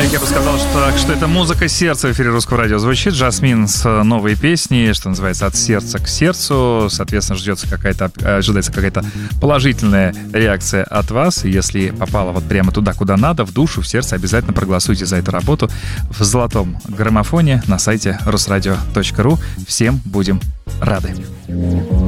я бы сказал, что это музыка сердца в эфире Русского радио звучит. Жасмин с новой песней, что называется, от сердца к сердцу. Соответственно, ожидается какая-то положительная реакция от вас. И если попала вот прямо туда, куда надо, в душу, в сердце, обязательно проголосуйте за эту работу в золотом граммофоне на сайте rusradio.ru. Всем будем рады.